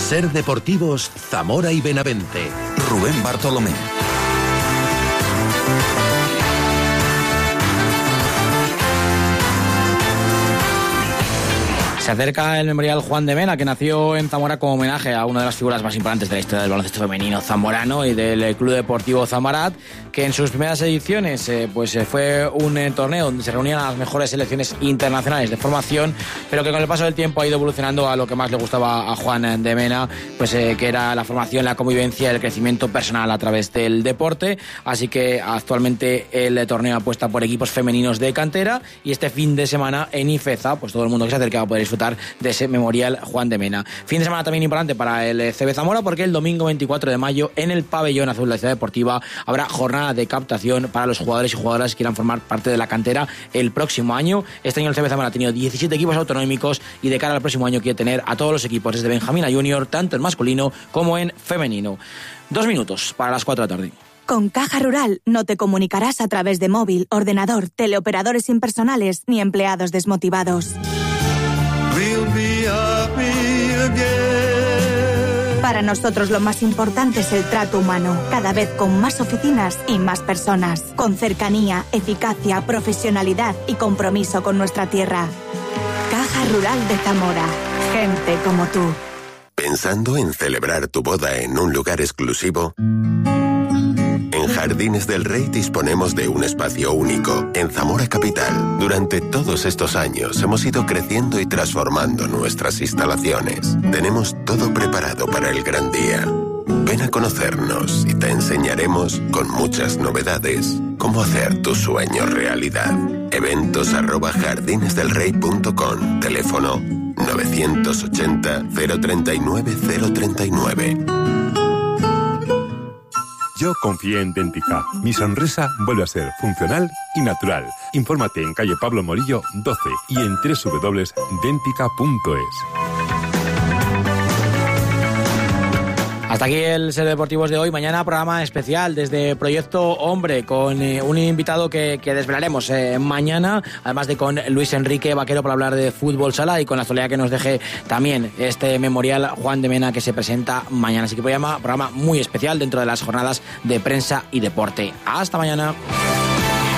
Ser Deportivos Zamora y Benavente. Rubén Bartolomé. Se acerca el memorial Juan de Mena, que nació en Zamora como homenaje a una de las figuras más importantes de la historia del baloncesto femenino zamorano y del Club Deportivo Zamarat, que en sus primeras ediciones fue un torneo donde se reunían a las mejores selecciones internacionales de formación, pero que con el paso del tiempo ha ido evolucionando a lo que más le gustaba a Juan de Mena, que era la formación, la convivencia, el crecimiento personal a través del deporte. Así que actualmente el torneo apuesta por equipos femeninos de cantera, y este fin de semana en Ifeza, pues todo el mundo que se acerque va a poder disfrutar de ese memorial Juan de Mena. Fin de semana también importante para el CB Zamora, porque el domingo 24 de mayo en el Pabellón Azul de la Ciudad Deportiva habrá jornada de captación para los jugadores y jugadoras que quieran formar parte de la cantera el próximo año. Este año el CB Zamora ha tenido 17 equipos autonómicos, y de cara al próximo año quiere tener a todos los equipos desde Benjamín a Junior, tanto en masculino como en femenino. 2 minutos para las 4 de la tarde. Con Caja Rural no te comunicarás a través de móvil, ordenador, teleoperadores impersonales ni empleados desmotivados. Para nosotros lo más importante es el trato humano, cada vez con más oficinas y más personas, con cercanía, eficacia, profesionalidad y compromiso con nuestra tierra. Caja Rural de Zamora, gente como tú. ¿Pensando en celebrar tu boda en un lugar exclusivo? En Jardines del Rey disponemos de un espacio único en Zamora Capital. Durante todos estos años hemos ido creciendo y transformando nuestras instalaciones. Tenemos todo preparado para el gran día. Ven a conocernos y te enseñaremos, con muchas novedades, cómo hacer tu sueño realidad. eventos@jardinesdelrey.com. Teléfono 980 039 039. Yo confié en Dentica. Mi sonrisa vuelve a ser funcional y natural. Infórmate en calle Pablo Morillo 12 y en www.dentica.es. Hasta aquí el Ser Deportivos de hoy. Mañana programa especial desde Proyecto Hombre, con un invitado que desvelaremos mañana, además de con Luis Enrique Vaquero para hablar de fútbol sala, y con la actualidad que nos deje también este memorial Juan de Mena que se presenta mañana. Así que programa muy especial dentro de las jornadas de prensa y deporte. Hasta mañana.